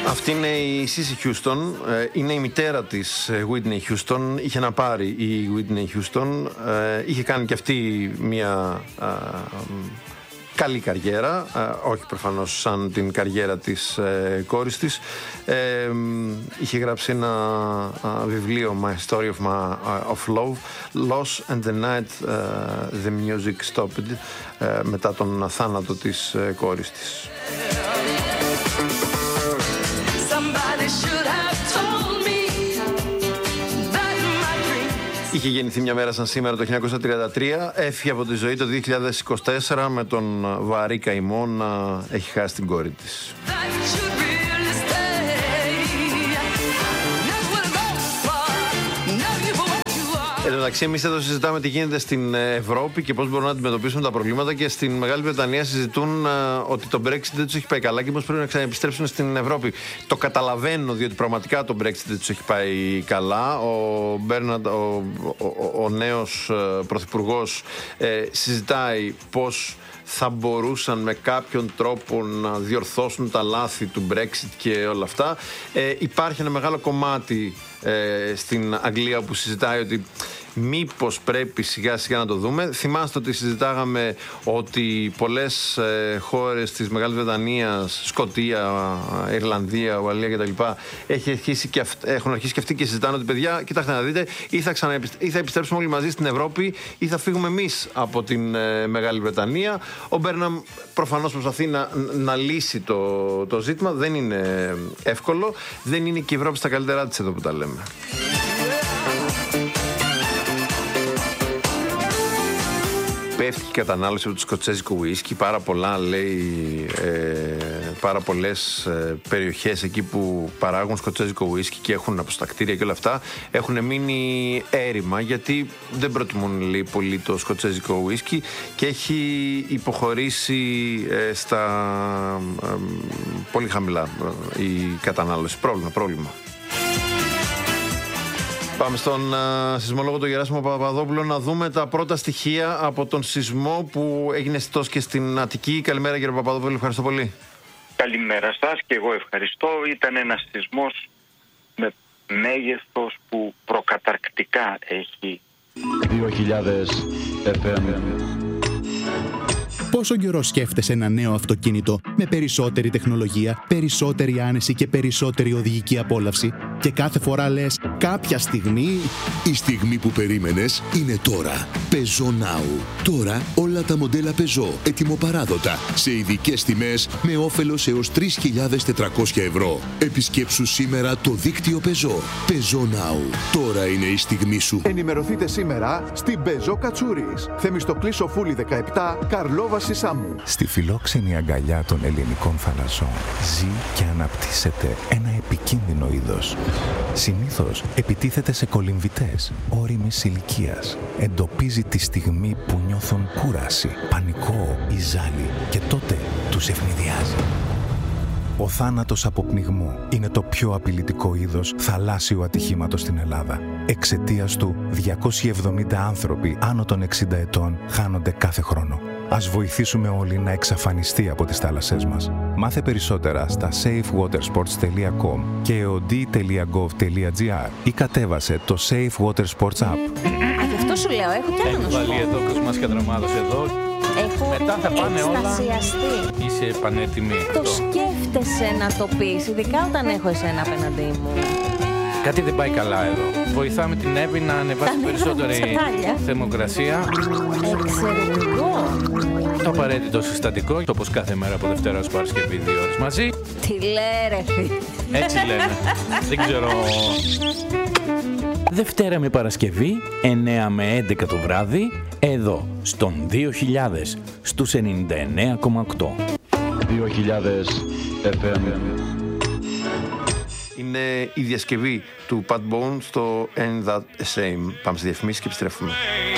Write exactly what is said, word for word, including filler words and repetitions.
Αυτή είναι η Σίσι Χιούστον, είναι η μητέρα της Whitney Houston. Είχε να πάρει η Whitney Houston, είχε κάνει και αυτή μια α, καλή καριέρα, α, όχι προφανώς σαν την καριέρα της ε, κόρης της. Ε, είχε γράψει ένα α, βιβλίο, My Story of, my, of Love, Loss and the Night uh, the Music Stopped, ε, μετά τον θάνατο της ε, κόρης της. Είχε γεννηθεί μια μέρα σαν σήμερα το χίλια εννιακόσια τριάντα τρία, έφυγε από τη ζωή το δύο χιλιάδες είκοσι τέσσερα με τον βαρύ καημό να έχει χάσει την κόρη της. Εν τω μεταξύ, εμείς εδώ συζητάμε τι γίνεται στην Ευρώπη και πώς μπορούν να αντιμετωπίσουν τα προβλήματα, και στην Μεγάλη Βρετανία συζητούν α, ότι το Brexit δεν τους έχει πάει καλά και πώς πρέπει να ξαναεπιστρέψουν στην Ευρώπη. Το καταλαβαίνω, διότι πραγματικά το Brexit δεν τους έχει πάει καλά. Ο Μπέρναντ, ο, ο, ο, ο νέος πρωθυπουργός, ε, συζητάει πώς θα μπορούσαν με κάποιον τρόπο να διορθώσουν τα λάθη του Brexit και όλα αυτά. Ε, υπάρχει ένα μεγάλο κομμάτι ε, στην Αγγλία που συζητάει ότι μήπως πρέπει σιγά σιγά να το δούμε. Θυμάστε ότι συζητάγαμε ότι πολλές ε, χώρες της Μεγάλης Βρετανίας, Σκωτία, Ιρλανδία, Ουαλία κτλ. Έχουν αρχίσει και αυτοί και συζητάνε ότι, παιδιά, κοιτάξτε να δείτε, ή θα, ξαναεπιστρέψουμε, ή θα επιστρέψουμε όλοι μαζί στην Ευρώπη, ή θα φύγουμε εμείς από την ε, Μεγάλη Βρετανία. Ο Μπέρναμ προφανώς προσπαθεί να, να λύσει το, το ζήτημα. Δεν είναι εύκολο. Δεν είναι και η Ευρώπη στα καλύτερά της εδώ που τα λέμε. Πέφτει η κατανάλωση από το σκοτσέζικο ουίσκι. Πάρα πολλά, λέει, ε, πάρα πολλές ε, περιοχές εκεί που παράγουν σκοτσέζικο ουίσκι και έχουν αποστακτήρια και όλα αυτά έχουν μείνει έρημα, γιατί δεν προτιμούν, λέει, πολύ το σκοτσέζικο ουίσκι και έχει υποχωρήσει ε, στα ε, πολύ χαμηλά ε, η κατανάλωση. Πρόβλημα, πρόβλημα. Πάμε στον uh, σεισμολόγο τον Γεράσιμο Παπαδόπουλο να δούμε τα πρώτα στοιχεία από τον σεισμό που έγινε αισθητός και στην Αττική. Καλημέρα, κύριε Παπαδόπουλο, ευχαριστώ πολύ. Καλημέρα σας και εγώ ευχαριστώ. Ήταν ένας σεισμός με μέγεθος που προκαταρκτικά έχει. δύο χιλιάδες εφ εμ. Πόσο καιρό σκέφτεσαι ένα νέο αυτοκίνητο με περισσότερη τεχνολογία, περισσότερη άνεση και περισσότερη οδηγική απόλαυση, και κάθε φορά λες κάποια στιγμή... Η στιγμή που περίμενες είναι τώρα. Peugeot Now. Τώρα όλα τα μοντέλα Peugeot ετοιμοπαράδοτα σε ειδικές τιμές με όφελος έως τρεις χιλιάδες τετρακόσια ευρώ. Επισκέψου σήμερα το δίκτυο Peugeot. Peugeot Now. Τώρα είναι η στιγμή σου. Ενημερωθείτε σήμερα στην Peugeot Κατσούρης. Θεμιστοκλή Σοφούλη δεκαεπτά, Καρλόβα Σισάμου. Στη φιλόξενη αγκαλιά των ελληνικών θαλασσών ζει και αναπτύσσεται ένα επικίνδυνο είδος. Συνήθως επιτίθεται σε κολυμβητές όριμης ηλικίας. Εντοπίζει τη στιγμή που νιώθουν κούραση, πανικό ή ζάλι και τότε τους ευνηδιάζει. Ο θάνατος από πνιγμό είναι το πιο απειλητικό είδος θαλάσσιου ατυχήματος στην Ελλάδα. Εξαιτίας του, διακόσιοι εβδομήντα άνθρωποι άνω των εξήντα ετών χάνονται κάθε χρόνο. Ας βοηθήσουμε όλοι να εξαφανιστεί από τις θάλασσές μας. Μάθε περισσότερα στα safe water sports τελεία com και eod τελεία gov τελεία gr ή κατέβασε το Safe Water Sports App. Α, γι' αυτό σου λέω, έχω κι άλλο να σου πω. Έχω βάλει εδώ Κοσμάς και Δραμάδος εδώ. Έχω μετά θα πάνε εκστασιαστεί. Όλα. Είσαι πανέτοιμη. Το αυτό. Σκέφτεσαι να το πεις, ειδικά όταν έχω εσένα απέναντί μου. Κάτι δεν πάει καλά εδώ. Βοηθάμε την Εύη να ανεβάσει περισσότερη θερμοκρασία. Εξαιρετικό. Το απαραίτητο συστατικό, όπως κάθε μέρα από Δευτέρα ως Παρασκευή, δύο ώρες μαζί. Τι λέει, ρε φίλε. Έτσι λένε. Δεν ξέρω. Δευτέρα με Παρασκευή, εννέα με έντεκα το βράδυ, εδώ, στον δύο χιλιάδες, στους ενενήντα εννέα κόμμα οκτώ. δύο χιλιάδες εφ εμ. Είναι η διασκευή του Pat Boone στο Ain't That a Shame. Πάμε στη διαφημίσεις και επιστρέφουμε.